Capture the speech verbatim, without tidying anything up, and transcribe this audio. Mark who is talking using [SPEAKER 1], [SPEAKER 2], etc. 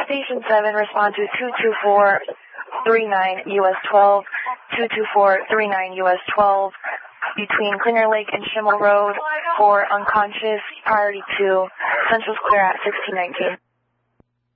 [SPEAKER 1] Station seven, respond to two two four three nine U S twelve, two two four three nine U S twelve, between Cleaner Lake and Schimmel Road for unconscious, priority two, Central's clear at sixteen nineteen.